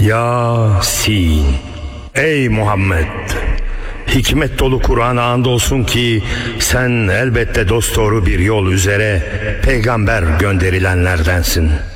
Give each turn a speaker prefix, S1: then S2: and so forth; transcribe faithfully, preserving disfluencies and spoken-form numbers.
S1: Yasin. Ey Muhammed! Hikmet dolu Kur'an'a andolsun ki sen elbette dosdoğru bir yol üzere peygamber gönderilenlerdensin.